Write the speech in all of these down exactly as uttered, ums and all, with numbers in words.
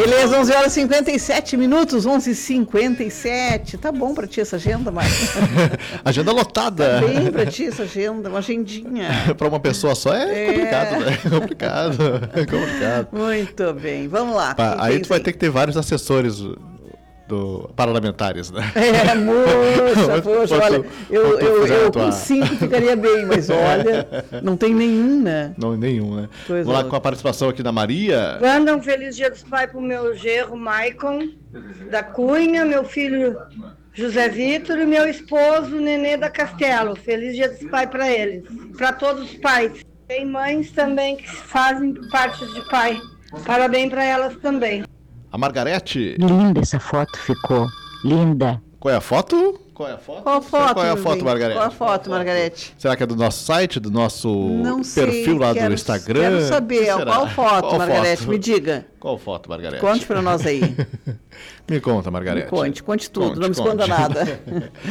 Beleza, onze horas e cinquenta e sete minutos, onze e cinquenta e sete. Tá bom pra ti essa agenda, Marcos? Agenda lotada. Tá bem pra ti essa agenda, uma agendinha. Para uma pessoa só é, é... complicado, né? É complicado, é complicado. Muito bem, vamos lá. Pá, aí tu vai ter que ter vários assessores do parlamentares, né? É, moça, poxa, olha, eu, eu, eu com cinco ficaria bem, mas olha, não tem nenhum, né? Não, nenhum, né? Pois Vamos é. lá com a participação aqui da Maria. Manda um feliz dia dos pais pro meu genro, Maicon, da Cunha, meu filho José Vitor e meu esposo, Nenê da Castelo. Feliz dia dos pais para eles, para todos os pais. Tem mães também que fazem parte de pai. Parabéns para elas também. A Margarete. Linda essa foto ficou. Linda. Qual é a foto? Qual é a foto? Qual foto, Qual é a foto, bem? Margarete? Qual a foto, Margarete? Será que é do nosso site, do nosso Não perfil sei, lá quero, do Instagram? Quero saber, qual foto, Qual Margarete? foto? Me diga. Qual foto, Margarete? Conte para nós aí. Me conta, Margarete. Me conte, conte tudo, Conte, não me esconda conte. nada.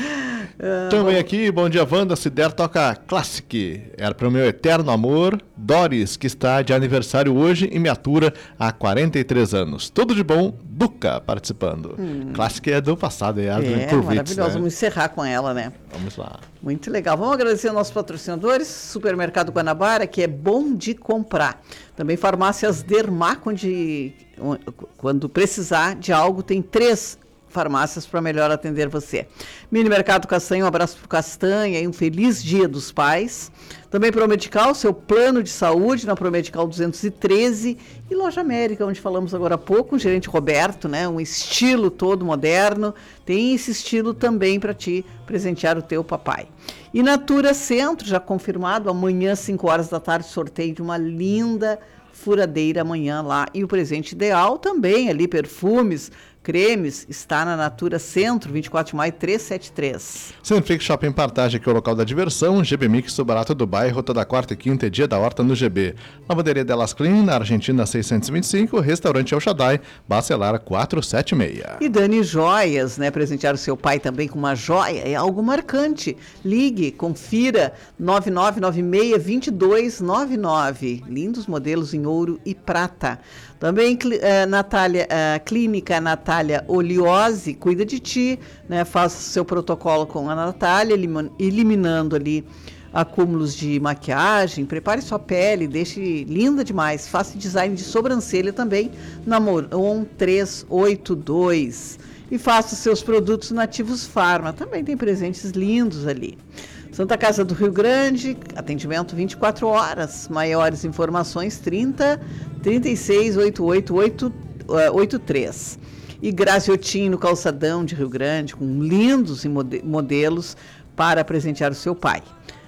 Também aqui, bom dia, Wanda. Cider toca Classic. Era para o meu eterno amor, Doris, que está de aniversário hoje e me atura há quarenta e três anos. Tudo de bom, Duca participando. Hum. Classic é do passado, é a do É, maravilhoso. Né? Vamos encerrar com ela, né? Vamos lá. Muito legal. Vamos agradecer aos nossos patrocinadores, Supermercado Guanabara, que é bom de comprar. Também Farmácias Dermac, onde quando precisar de algo, tem três farmácias para melhor atender você. Mini Mercado Castanha, um abraço para o Castanha e um feliz dia dos pais. Também Promedical, seu plano de saúde na Promedical duzentos e treze. E Loja América, onde falamos agora há pouco, o gerente Roberto, né? Um estilo todo moderno. Tem esse estilo também para te presentear o teu papai. E Natura Centro, já confirmado, amanhã, cinco horas da tarde, sorteio de uma linda furadeira amanhã lá. E o presente ideal também, ali, perfumes, cremes, está na Natura Centro, vinte e quatro de maio, trezentos e setenta e três. Centrix Shopping Partage, que é o local da diversão. G B Mix, o barato do bairro, toda quarta e quinta é dia da horta no G B. Lavanderia Delas Clean, na Argentina seiscentos e vinte e cinco, Restaurante El Shaddai, Bacelar quatrocentos e setenta e seis. E Dani Joias, né? Presentear o seu pai também com uma joia é algo marcante. Ligue, confira, nove nove nove seis, dois dois nove nove. Lindos modelos em ouro e prata. Também uh, Natália, uh, Clínica Natália Oliose, cuida de ti, né? Faça seu protocolo com a Natália, elim- eliminando ali acúmulos de maquiagem, prepare sua pele, deixe linda demais, faça design de sobrancelha também na Moron trezentos e oitenta e dois. E faça seus produtos nativos Farma, também tem presentes lindos ali. Santa Casa do Rio Grande, atendimento vinte e quatro horas, maiores informações trinta, trinta e seis, oitenta e oito, oitenta e três. E Graziotin no Calçadão de Rio Grande, com lindos modelos para presentear o seu pai.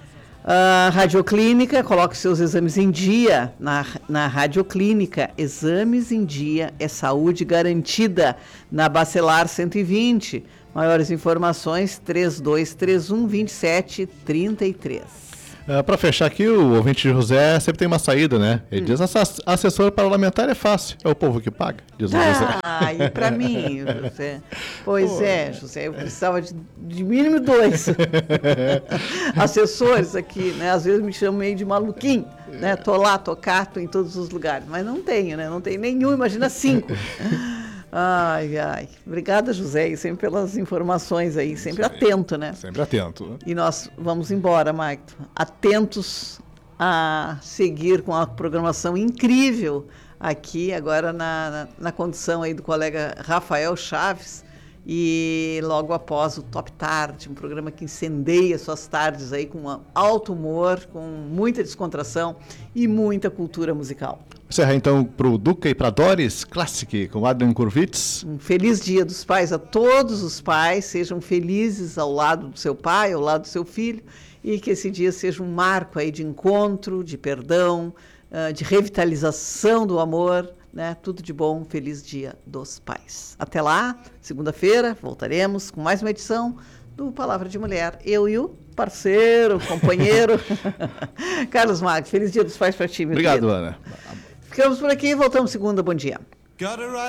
Uh, Radioclínica, coloque seus exames em dia na, na Radioclínica. Exames em dia é saúde garantida na Bacelar cento e vinte. Maiores informações, três dois três um, dois sete três três. Uh, para fechar aqui, o ouvinte José sempre tem uma saída, né? Ele hum. diz, assessor parlamentar é fácil, é o povo que paga, diz o ah, José. Ah, e para mim, José? Pois Pô. é, José, eu precisava de, de mínimo dois assessores aqui, né? Às vezes me chamam meio de maluquinho, né? Tô lá, tô cá, tô em todos os lugares, mas não tenho, né? Não tenho nenhum, imagina cinco. Ai, ai. Obrigada, José, e sempre pelas informações aí, sempre Sim, atento, né? Sempre atento. E nós vamos embora, Marco, atentos a seguir com a programação incrível aqui, agora na, na, na condição aí do colega Rafael Chaves, e logo após o Top Tarde, um programa que incendeia suas tardes aí com alto humor, com muita descontração e muita cultura musical. Encerra então para o Duca e para Doris, Classic, com Adrian Kurvitz. Um feliz dia dos pais a todos os pais, sejam felizes ao lado do seu pai, ao lado do seu filho, e que esse dia seja um marco aí de encontro, de perdão, de revitalização do amor, né? Tudo de bom, feliz dia dos pais. Até lá, segunda-feira, voltaremos com mais uma edição do Palavra de Mulher. Eu e o parceiro, companheiro, Carlos Magno. Feliz dia dos pais para ti, meu Obrigado, querido. Ana. Ficamos por aqui, voltamos segunda, bom dia.